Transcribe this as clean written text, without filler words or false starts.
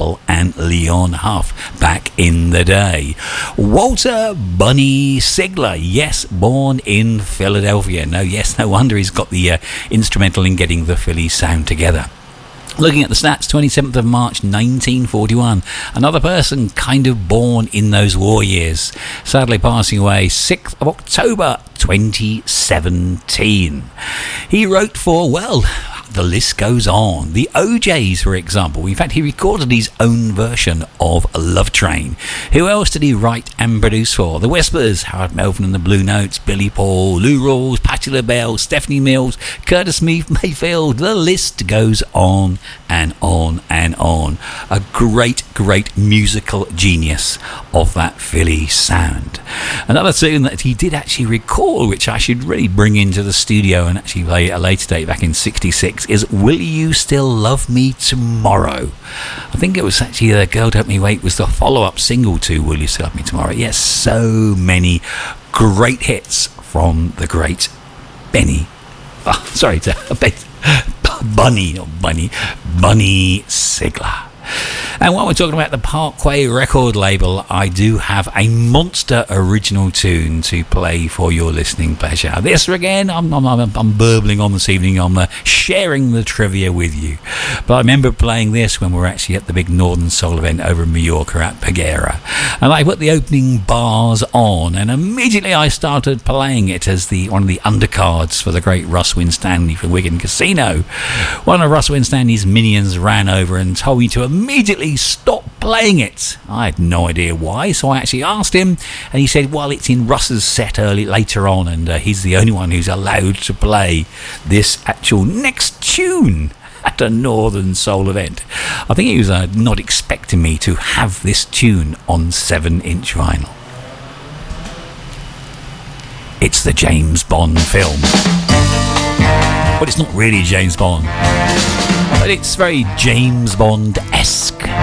Campbell and Leon Huff back in the day. Walter Bunny Sigler, yes, born in Philadelphia. No wonder he's got the instrumental in getting the Philly sound together. Looking at the stats, 27th of March 1941, another person kind of born in those war years, sadly passing away 6th of October 2017. He wrote for, well, the list goes on. The OJs, for example. In fact, he recorded his own version of Love Train. Who else did he write and produce for? The Whispers, Howard Melvin and the Blue Notes, Billy Paul, Lou Rawls, Patti LaBelle, Stephanie Mills, Curtis Mayfield. The list goes on and on and on. A great, great musical genius of that Philly sound. Another tune that he did actually record, which I should really bring into the studio and actually play at a later date, back in 66, is Will You Still Love Me Tomorrow? I think it was actually The Girl Don't Me Wait was the follow-up single to Will You Still Love Me Tomorrow. Yes, so many great hits from the great Bunny Sigler. And while we're talking about the Parkway record label, I do have a monster original tune to play for your listening pleasure. This again, I'm burbling on this evening. I'm sharing the trivia with you. But I remember playing this when we were actually at the big Northern Soul event over in Mallorca at Peguera. And I put the opening bars on, and immediately I started playing it as one of the undercards for the great Russ Winstanley from Wigan Casino. One of Russ Winstanley's minions ran over and told me to immediately stop playing it. I had no idea why, so I actually asked him, and he said, well, it's in Russ's set later on, and he's the only one who's allowed to play this actual next tune at a Northern Soul event. I think he was not expecting me to have this tune on 7-inch vinyl. It's the James Bond film. But it's not really James Bond, but it's very James Bond-esque.